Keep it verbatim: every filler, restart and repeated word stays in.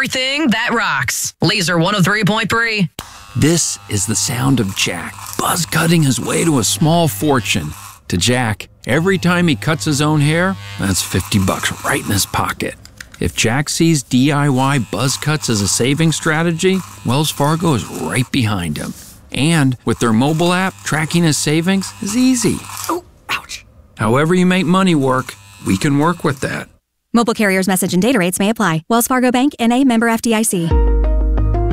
everything that rocks. Laser one oh three point three. This is the sound of Jack, buzz cutting his way to a small fortune. To Jack, every time he cuts his own hair, that's fifty bucks right in his pocket. If Jack sees D I Y buzz cuts as a saving strategy, Wells Fargo is right behind him. And with their mobile app, tracking his savings is easy. Oh, ouch. However you make money work, we can work with that. Mobile carriers' message and data rates may apply. Wells Fargo Bank, N A, member F D I C.